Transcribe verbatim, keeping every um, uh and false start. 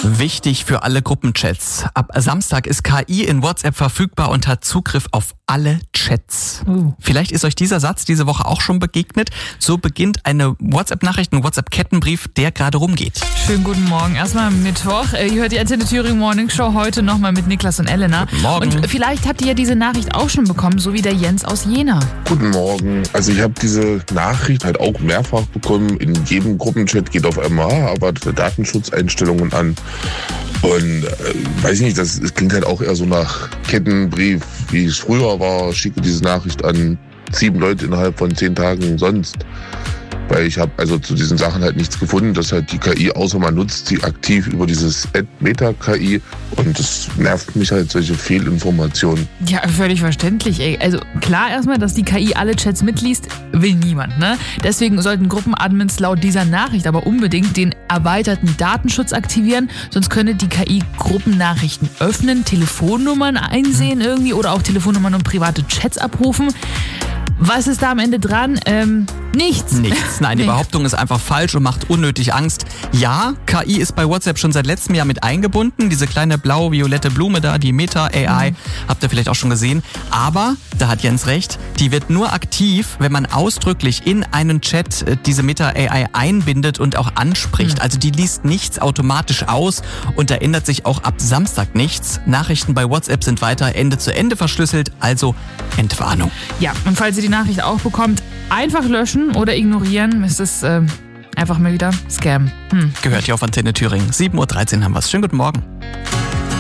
Wichtig für alle Gruppenchats. Ab Samstag ist K I in WhatsApp verfügbar und hat Zugriff auf alle Chats. Uh. Vielleicht ist euch dieser Satz diese Woche auch schon begegnet. So beginnt eine WhatsApp-Nachricht, ein WhatsApp-Kettenbrief, der gerade rumgeht. Schönen guten Morgen. Erstmal Mittwoch. Ihr hört die Antenne Thüringen Morning Show heute nochmal mit Niklas und Elena. Guten Morgen. Und vielleicht habt ihr ja diese Nachricht auch schon bekommen, so wie der Jens aus Jena. Guten Morgen. Also ich habe diese Nachricht halt auch mehrfach bekommen. In jedem Gruppenchat geht auf einmal aber Datenschutzeinstellungen an. Und äh, weiß ich nicht, das, das klingt halt auch eher so nach Kettenbrief, wie es früher war. Schicke diese Nachricht an sieben Leute innerhalb von zehn Tagen sonst. Weil ich habe also zu diesen Sachen halt nichts gefunden, dass halt die K I, außer man nutzt sie aktiv über dieses Ad-Meta-K I, und das nervt mich halt, solche Fehlinformationen. Ja, völlig verständlich, ey. Also klar erstmal, dass die K I alle Chats mitliest, will niemand, ne? Deswegen sollten Gruppenadmins laut dieser Nachricht aber unbedingt den erweiterten Datenschutz aktivieren, sonst könne die K I Gruppennachrichten öffnen, Telefonnummern einsehen irgendwie oder auch Telefonnummern und private Chats abrufen. Was ist da am Ende dran? Ähm, nichts. Nichts. Nein, die Behauptung ist einfach falsch und macht unnötig Angst. Ja, K I ist bei WhatsApp schon seit letztem Jahr mit eingebunden. Diese kleine blau-violette Blume da, die Meta A I, mhm. habt ihr vielleicht auch schon gesehen. Aber, da hat Jens recht, die wird nur aktiv, wenn man ausdrücklich in einen Chat diese Meta A I einbindet und auch anspricht. Mhm. Also die liest nichts automatisch aus und da ändert sich auch ab Samstag nichts. Nachrichten bei WhatsApp sind weiter Ende zu Ende verschlüsselt, also Entwarnung. Ja, und falls ihr die Nachricht auch bekommt, einfach löschen oder ignorieren. Es ist äh, einfach mal wieder Scam. Hm. Gehört hier auf Antenne Thüringen. sieben Uhr dreizehn haben wir es. Schönen guten Morgen.